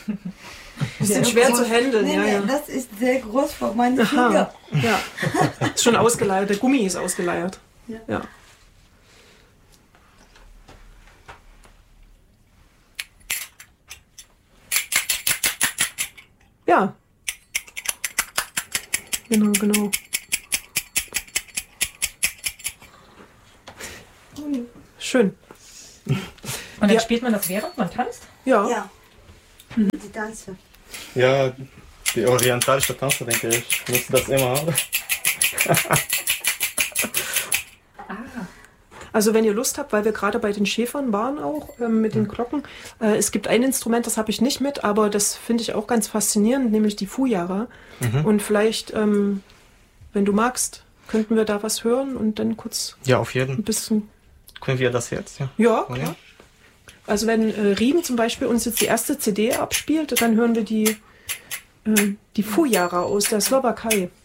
Die sind schwer zu handeln. Nee, ja. Das ist sehr groß für meine Finger. Ja. Ist schon ausgeleiert. Der Gummi ist ausgeleiert. Ja. Ja. Genau. Schön. Und dann spielt man das während man tanzt? Ja. Ja. Die Tanze. Ja, die orientalische Tanze, denke ich, muss das immer haben. Also wenn ihr Lust habt, weil wir gerade bei den Schäfern waren auch, mit den Glocken. Es gibt ein Instrument, das habe ich nicht mit, aber das finde ich auch ganz faszinierend, nämlich die Fujara. Und vielleicht, wenn du magst, könnten wir da was hören und dann kurz Ja, auf jeden ein bisschen... Können wir das jetzt? Ja, Ja, klar. Also wenn Riem zum Beispiel uns jetzt die erste CD abspielt, dann hören wir die Fujara aus der Slowakei.